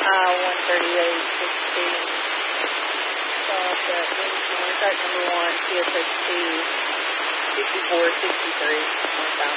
138.16. Stop at track number 1, TSXT 5463, northbound.